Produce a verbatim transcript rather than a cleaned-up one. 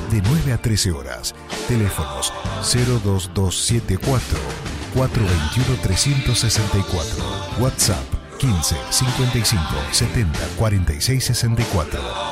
de nueve a trece horas. Teléfonos cero dos dos siete cuatro, cuatro dos uno, tres seis cuatro. WhatsApp quince, cincuenta y cinco, setenta, cuarenta y seis sesenta y cuatro.